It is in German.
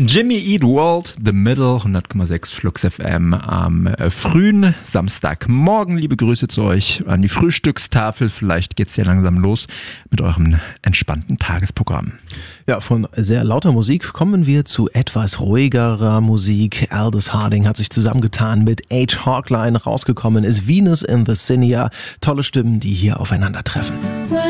Jimmy Eat World, The Middle, 100,6 Flux FM am frühen Samstagmorgen. Liebe Grüße zu euch an die Frühstückstafel. Vielleicht geht's ja langsam los mit eurem entspannten Tagesprogramm. Ja, von sehr lauter Musik kommen wir zu etwas ruhigerer Musik. Aldous Harding hat sich zusammengetan mit H. Hawkline. Rausgekommen ist Venus in the Cinia. Tolle Stimmen, die hier aufeinandertreffen.